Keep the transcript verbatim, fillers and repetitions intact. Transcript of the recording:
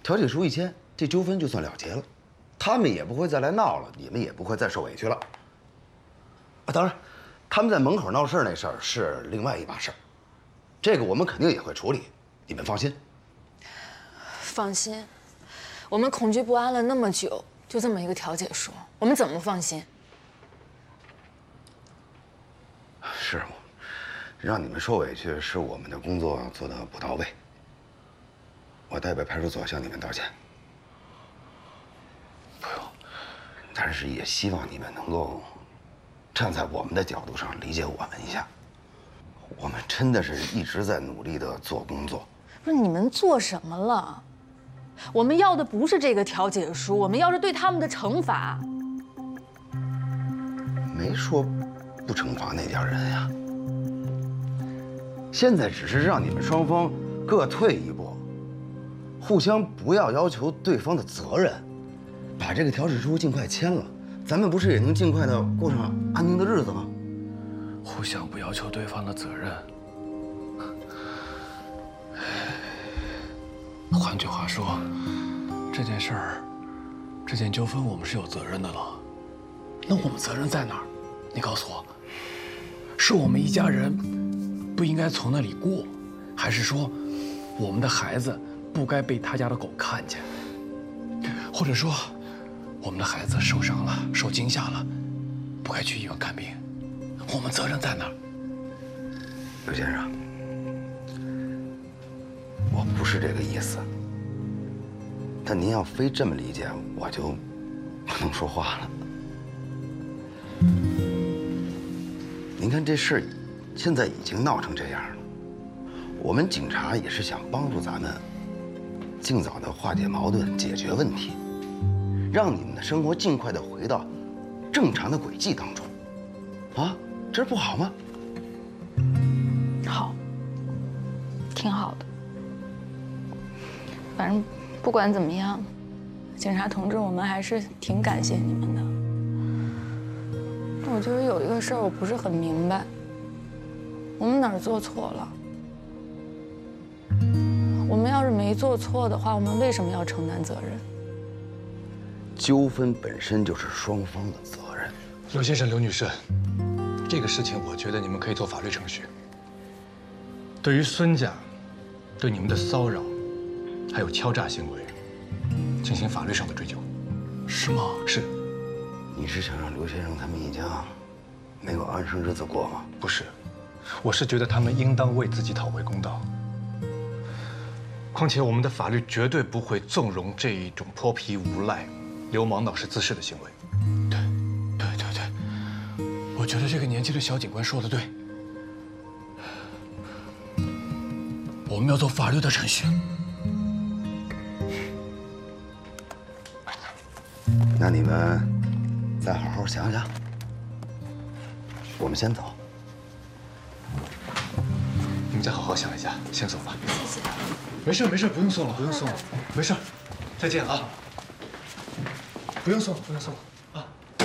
调解书一签，这纠纷就算了结了，他们也不会再来闹了，你们也不会再受委屈了。啊，当然，他们在门口闹事那事儿是另外一码事儿，这个我们肯定也会处理，你们放心。 放心，我们恐惧不安了那么久，就这么一个调解书，我们怎么放心？ 是，让你们受委屈是我们的工作做得不到位。我代表派出所向你们道歉。不用，但是也希望你们能够站在我们的角度上理解我们一下。我们真的是一直在努力地做工作。 不是你们做什么了？我们要的不是这个调解书，我们要是对他们的惩罚。 没说不惩罚那点人呀。现在只是让你们双方各退一步，互相不要要求对方的责任，把这个调解书尽快签了，咱们不是也能尽快的过上安宁的日子吗？ 互相不要求对方的责任。换句话说，这件事儿，这件纠纷我们是有责任的了。那我们责任在哪儿？你告诉我，是我们一家人不应该从那里过，还是说我们的孩子不该被他家的狗看见，或者说我们的孩子受伤了、受惊吓了，不该去医院看病？我们责任在哪儿？ 刘先生，我不是这个意思。但您要非这么理解，我就不能说话了。您看这事儿，现在已经闹成这样了，我们警察也是想帮助咱们尽早的化解矛盾、解决问题，让你们的生活尽快的回到正常的轨迹当中。啊，这不好吗？ 好，挺好的。反正不管怎么样，警察同志，我们还是挺感谢你们的。我觉得有一个事儿我不是很明白，我们哪儿做错了？我们要是没做错的话，我们为什么要承担责任？ 纠纷本身就是双方的责任。 刘先生、刘女士，这个事情我觉得你们可以做法律程序。对于孙家对你们的骚扰，还有敲诈行为，进行法律上的追究。是吗？是。 你是想让刘先生他们一家没有安生日子过吗？ 不是，我是觉得他们应当为自己讨回公道。况且我们的法律绝对不会纵容这一种泼皮无赖、流氓闹事滋事的行为。对，对对对，我觉得这个年轻的小警官说的对。我们要走法律的程序。 那你们再好好想想，我们先走。 你们再好好想一下，先走吧。谢谢。没事没事，不用送了，不用送了，没事。再见啊。不用送，不用送了。